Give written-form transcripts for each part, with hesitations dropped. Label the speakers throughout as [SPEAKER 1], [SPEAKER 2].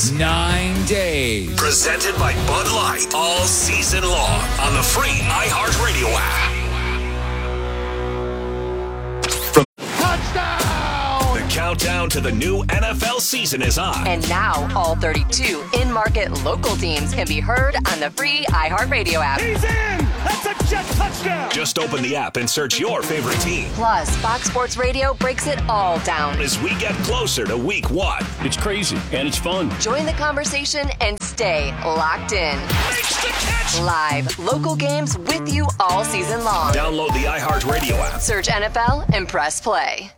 [SPEAKER 1] days.
[SPEAKER 2] 9 days.
[SPEAKER 1] Presented by Bud Light. All season long on the free iHeartRadio app.
[SPEAKER 3] Touchdown!
[SPEAKER 1] The countdown to the new NFL season is on.
[SPEAKER 4] And now all 32 in-market local teams can be heard on the free iHeartRadio app.
[SPEAKER 3] He's in! That's a Jet touchdown!
[SPEAKER 1] Just open the app and search your favorite team.
[SPEAKER 4] Plus, Fox Sports Radio breaks it all down
[SPEAKER 1] as we get closer to week 1.
[SPEAKER 5] It's crazy and it's fun.
[SPEAKER 4] Join the conversation and stay locked in.
[SPEAKER 1] Makes the catch!
[SPEAKER 4] Live, local games with you all season long.
[SPEAKER 1] Download the iHeartRadio app.
[SPEAKER 4] Search NFL and press play.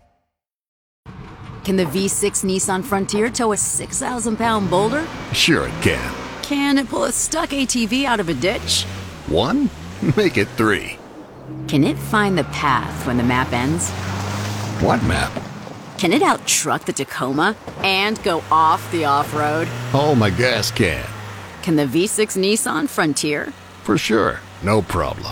[SPEAKER 6] Can the V6 Nissan Frontier tow a 6,000-pound boulder?
[SPEAKER 7] Sure it can.
[SPEAKER 6] Can it pull a stuck ATV out of a ditch?
[SPEAKER 7] 1? Make it 3.
[SPEAKER 6] Can it find the path when the map ends?
[SPEAKER 7] What map?
[SPEAKER 6] Can it out-truck the Tacoma and go off the off-road?
[SPEAKER 7] Oh, my gas can.
[SPEAKER 6] Can the V6 Nissan Frontier?
[SPEAKER 7] For sure. No problem.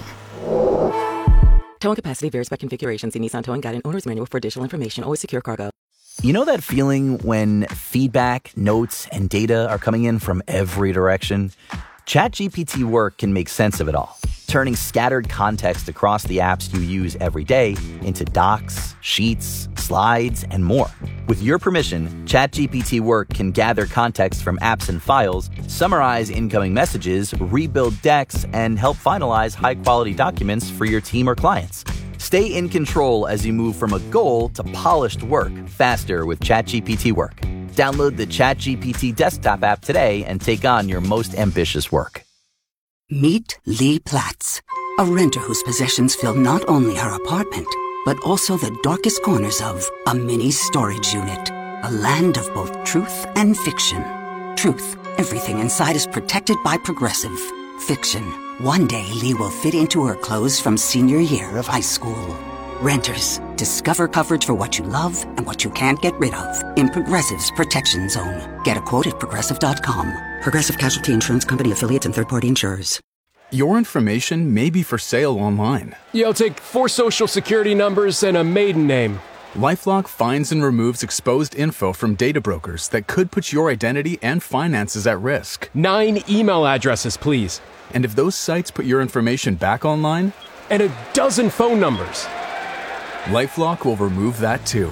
[SPEAKER 8] Towing capacity varies by configuration. See Nissan Towing Guide and Owner's Manual for additional information. Always secure cargo.
[SPEAKER 9] You know that feeling when feedback, notes, and data are coming in from every direction? ChatGPT Work can make sense of it all, turning scattered context across the apps you use every day into docs, sheets, slides, and more. With your permission, ChatGPT Work can gather context from apps and files, summarize incoming messages, rebuild decks, and help finalize high-quality documents for your team or clients. Stay in control as you move from a goal to polished work faster with ChatGPT Work. Download the ChatGPT desktop app today and take on your most ambitious work.
[SPEAKER 10] Meet Lee Platts, a renter whose possessions fill not only her apartment, but also the darkest corners of a mini storage unit. A land of both truth and fiction. Truth, everything inside is protected by Progressive. Fiction, one day Lee will fit into her clothes from senior year of high school. Renters, discover coverage for what you love and what you can't get rid of in Progressive's Protection Zone. Get a quote at Progressive.com. Progressive Casualty Insurance Company affiliates and third-party insurers.
[SPEAKER 11] Your information may be for sale online.
[SPEAKER 12] I'll take 4 social security numbers and a maiden name.
[SPEAKER 11] LifeLock finds and removes exposed info from data brokers that could put your identity and finances at risk.
[SPEAKER 12] 9 email addresses, please.
[SPEAKER 11] And if those sites put your information back online?
[SPEAKER 12] And a dozen phone numbers.
[SPEAKER 11] LifeLock will remove that too.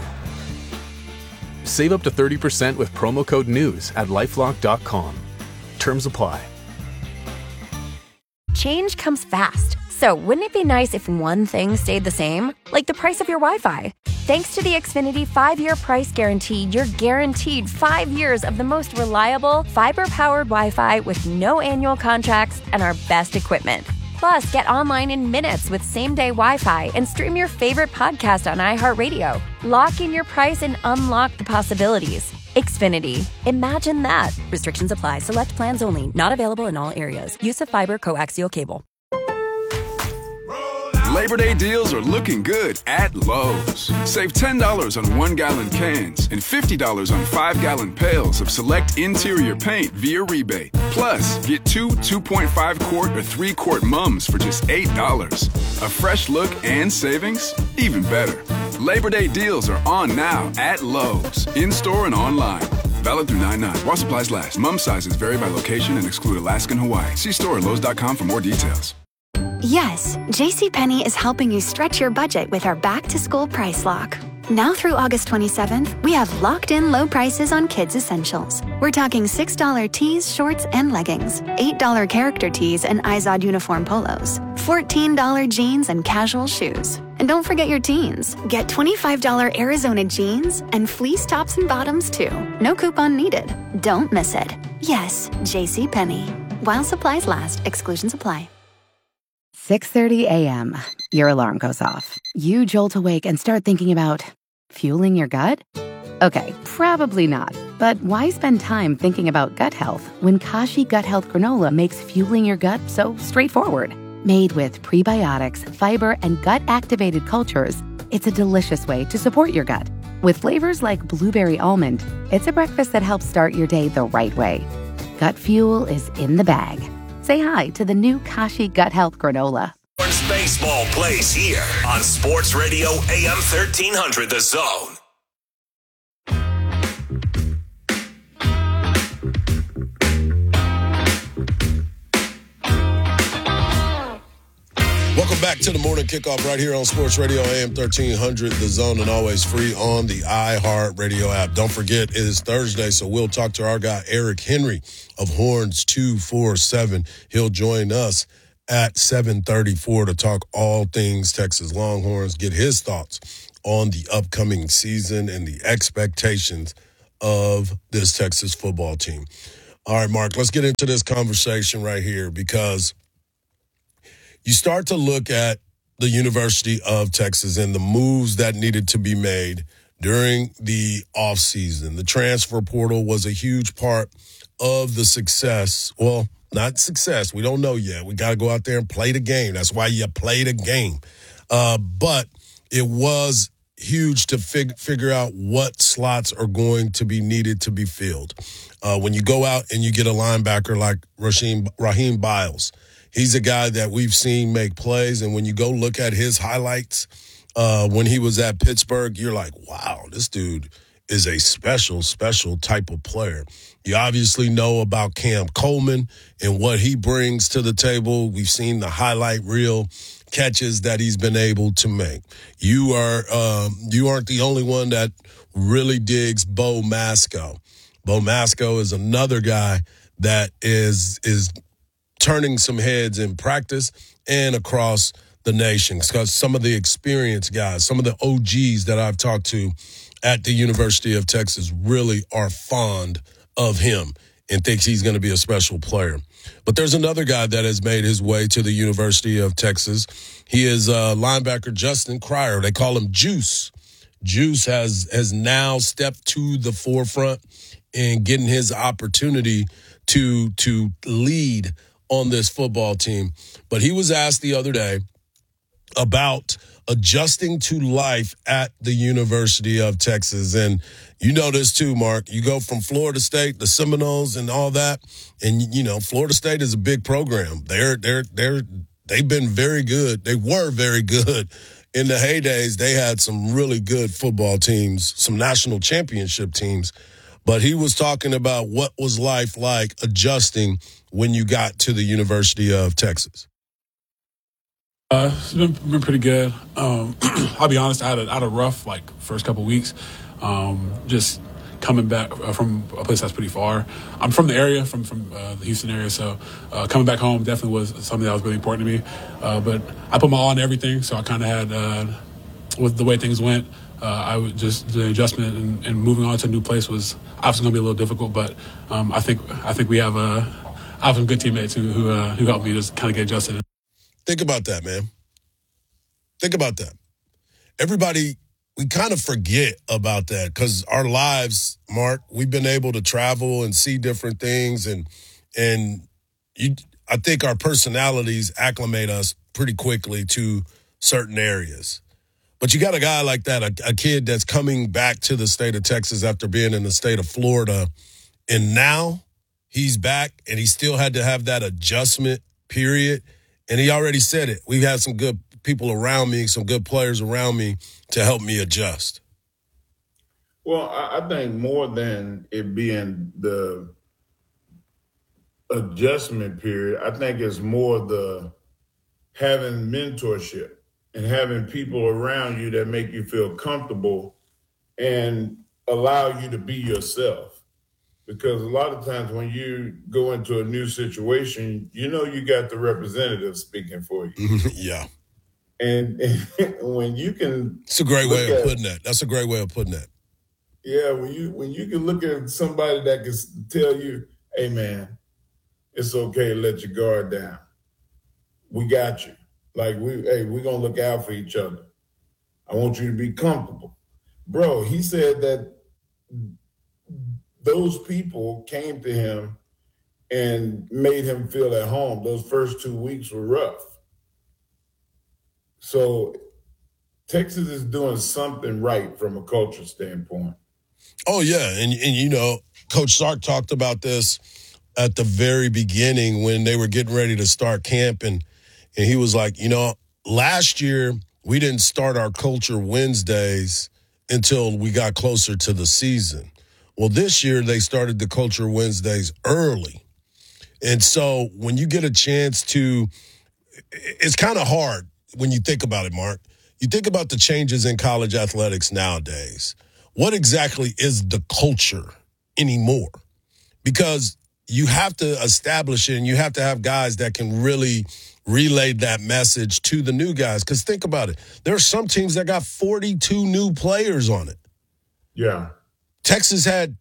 [SPEAKER 11] Save up to 30% with promo code NEWS at LifeLock.com. Terms apply.
[SPEAKER 13] Change comes fast. So wouldn't it be nice if one thing stayed the same? Like the price of your Wi-Fi. Thanks to the Xfinity 5-year price guarantee, you're guaranteed 5 years of the most reliable, fiber-powered Wi-Fi with no annual contracts and our best equipment. Plus, get online in minutes with same-day Wi-Fi and stream your favorite podcast on iHeartRadio. Lock in your price and unlock the possibilities. Xfinity. Imagine that. Restrictions apply. Select plans only. Not available in all areas. Use of fiber coaxial cable.
[SPEAKER 14] Labor Day deals are looking good at Lowe's. Save $10 on 1-gallon cans and $50 on 5-gallon pails of select interior paint via rebate. Plus, get 2 2.5-quart or 3-quart mums for just $8. A fresh look and savings? Even better. Labor Day deals are on now at Lowe's, in-store and online. Valid through 9/9. While supplies last. Mum sizes vary by location and exclude Alaska and Hawaii. See store at Lowe's.com for more details.
[SPEAKER 15] Yes, JCPenney is helping you stretch your budget with our back-to-school price lock. Now through August 27th, we have locked-in low prices on kids' essentials. We're talking $6 tees, shorts, and leggings, $8 character tees and Izod uniform polos, $14 jeans and casual shoes. And don't forget your teens. Get $25 Arizona jeans and fleece tops and bottoms, too. No coupon needed. Don't miss it. Yes, JCPenney. While supplies last, exclusions apply.
[SPEAKER 16] 6:30 a.m. Your alarm goes off. You jolt awake and start thinking about fueling your gut? Okay, probably not. But why spend time thinking about gut health when Kashi Gut Health Granola makes fueling your gut so straightforward? Made with prebiotics, fiber, and gut-activated cultures, it's a delicious way to support your gut. With flavors like blueberry almond, it's a breakfast that helps start your day the right way. Gut fuel is in the bag. Say hi to the new Kashi Gut Health Granola.
[SPEAKER 1] Sports baseball plays here on Sports Radio AM 1300 The Zone.
[SPEAKER 2] back to the morning kickoff right here on Sports Radio AM 1300, The Zone, and always free on the iHeart Radio app. Don't forget, it is Thursday, so we'll talk to our guy Eric Henry of Horns 247. He'll join us at 7:34 to talk all things Texas Longhorns, get his thoughts on the upcoming season and the expectations of this Texas football team. All right, Mark, let's get into this conversation right here, because you start to look at the University of Texas and the moves that needed to be made during the offseason. The transfer portal was a huge part of the success. Well, not success. We don't know yet. We got to go out there and play the game. That's why you play the game. But it was huge to figure out what slots are going to be needed to be filled. When you go out and you get a linebacker like Raheem Biles, he's a guy that we've seen make plays, and when you go look at his highlights when he was at Pittsburgh, you're like, wow, this dude is a special type of player. You obviously know about Cam Coleman and what he brings to the table. We've seen the highlight reel catches that he's been able to make. You aren't the only one that really digs Bo Masco. Bo Masco is another guy that is turning some heads in practice and across the nation, because some of the experienced guys, some of the OGs that I've talked to at the University of Texas really are fond of him and thinks he's going to be a special player. But there's another guy that has made his way to the University of Texas. He is linebacker Justin Cryer. They call him Juice. Juice has now stepped to the forefront and getting his opportunity to lead on this football team. But he was asked the other day about adjusting to life at the University of Texas. And you know this too, Mark. You go from Florida State, the Seminoles and all that, and Florida State is a big program. They've been very good. They were very good in the heydays. They had some really good football teams, some national championship teams. But he was talking about what was life like adjusting when you got to the University of Texas.
[SPEAKER 17] It's been pretty good. I'll be honest, I had a rough first couple weeks. Just coming back from a place that's pretty far. I'm from the area, from the Houston area, so coming back home definitely was something that was really important to me. But I put my all in everything, so I kind of had, with the way things went, I would just the adjustment and moving on to a new place was obviously going to be a little difficult. But I think we have I have some good teammates who helped me just kind of get adjusted.
[SPEAKER 2] Think about that, man. Think about that. Everybody, we kind of forget about that because our lives, Mark, we've been able to travel and see different things, and I think our personalities acclimate us pretty quickly to certain areas. But you got a guy like that, a kid that's coming back to the state of Texas after being in the state of Florida, and now he's back, and he still had to have that adjustment period. And he already said it. We've had some good people around me, some good players around me to help me adjust.
[SPEAKER 18] Well, I think more than it being the adjustment period, I think it's more the having mentorship and having people around you that make you feel comfortable and allow you to be yourself. Because a lot of times when you go into a new situation, you got the representative speaking for you.
[SPEAKER 2] Yeah.
[SPEAKER 18] And when you can...
[SPEAKER 2] It's a great way of putting that. That's a great way of putting that.
[SPEAKER 18] Yeah, when you can look at somebody that can tell you, hey, man, it's okay to let your guard down. We got you. We're going to look out for each other. I want you to be comfortable. Bro, he said that those people came to him and made him feel at home. Those first 2 weeks were rough. So Texas is doing something right from a culture standpoint.
[SPEAKER 2] Oh, yeah. And Coach Sark talked about this at the very beginning when they were getting ready to start camp. And he was like, last year we didn't start our Culture Wednesdays until we got closer to the season. Well, this year they started the Culture Wednesdays early. And so when you get a chance to, it's kind of hard when you think about it, Mark, you think about the changes in college athletics nowadays. What exactly is the culture anymore? Because you have to establish it, and you have to have guys that can really relay that message to the new guys. Because think about it. There are some teams that got 42 new players on it.
[SPEAKER 18] Yeah.
[SPEAKER 2] Texas had,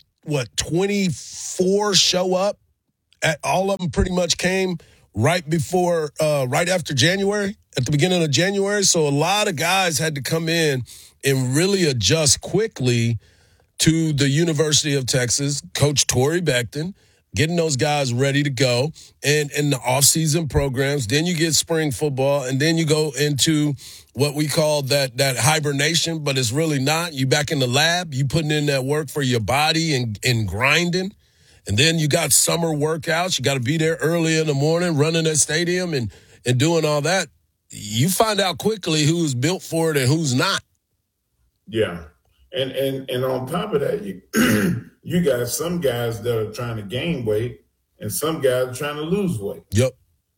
[SPEAKER 2] 24 show up? All of them pretty much came right after January, at the beginning of January. So a lot of guys had to come in and really adjust quickly to the University of Texas, Coach Torrey Becton, getting those guys ready to go, and in the off-season programs. Then you get spring football, and then you go into what we call that hibernation, but it's really not. You back in the lab, you putting in that work for your body and grinding. And then you got summer workouts. You got to be there early in the morning, running that stadium and doing all that. You find out quickly who's built for it and who's not.
[SPEAKER 18] Yeah. And on top of that, you got some guys that are trying to gain weight and some guys are trying to lose weight.
[SPEAKER 2] Yep.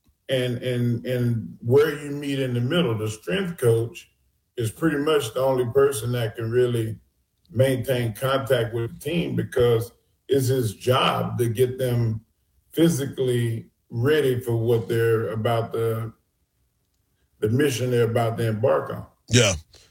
[SPEAKER 18] And where you meet in the middle, the strength coach is pretty much the only person that can really maintain contact with the team, because it's his job to get them physically ready for what they're about the mission they're about to embark on.
[SPEAKER 2] Yeah.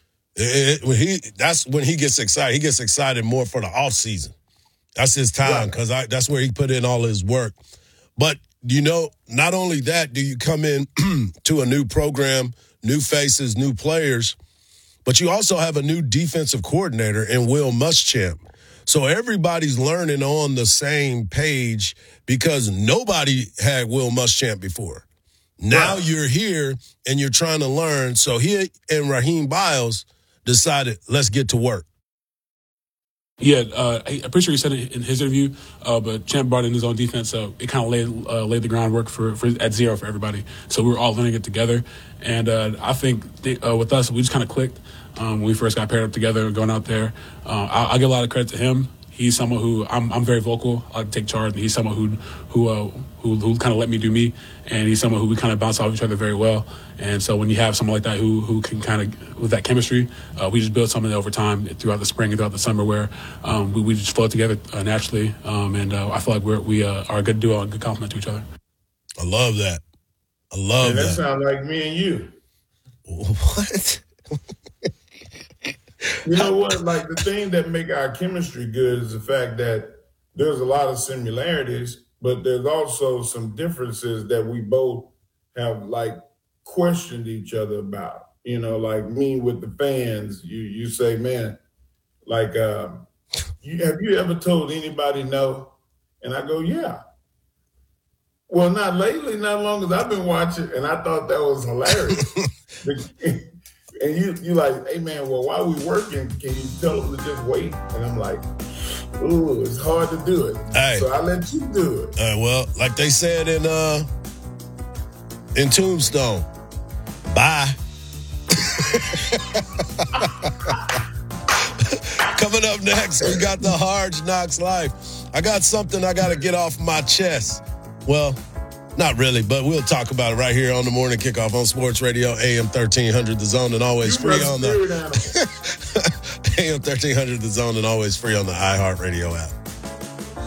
[SPEAKER 2] That's when he gets excited. He gets excited more for the off season. That's his time, because that's where he put in all his work. But, not only that, do you come in to a new program, new faces, new players, but you also have a new defensive coordinator in Will Muschamp. So everybody's learning on the same page, because nobody had Will Muschamp before. Now you're here and you're trying to learn. So he and Raheem Biles decided, let's get to work.
[SPEAKER 17] Yeah, I'm pretty sure he said it in his interview, but Champ brought in his own defense, so it kind of laid the groundwork for at zero for everybody. So we were all learning it together, and I think with us, we just kind of clicked when we first got paired up together, going out there. I'll give a lot of credit to him. He's someone who I'm very vocal. I take charge. And he's someone who kind of let me do me, and he's someone who we kind of bounce off each other very well. And so when you have someone like that who can kind of, with that chemistry, we just build something over time throughout the spring and throughout the summer where we just flow together naturally. And I feel like we are a good duo and good compliment to each other.
[SPEAKER 2] I love that.
[SPEAKER 18] That sounds like me and you.
[SPEAKER 2] What?
[SPEAKER 18] You know what? Like, the thing that make our chemistry good is the fact that there's a lot of similarities, but there's also some differences that we both have, like, questioned each other about. Like me with the fans, you say, man, like, have you ever told anybody no? And I go, yeah. Well, not lately, not long as I've been watching, and I thought that was hilarious. And you like, hey, man, well, while we working, can you tell them to just wait? And I'm like, ooh, it's hard to do it.
[SPEAKER 2] Hey.
[SPEAKER 18] So I let you do it.
[SPEAKER 2] Well, like they said in Tombstone, bye. Coming up next, we got the Hard Knocks Life. I got something I got to get off my chest. Well, not really, but we'll talk about it right here on the Morning Kickoff on Sports Radio, AM 1300 The Zone, and always free on the AM 1300 The Zone, and always free on the iHeartRadio app.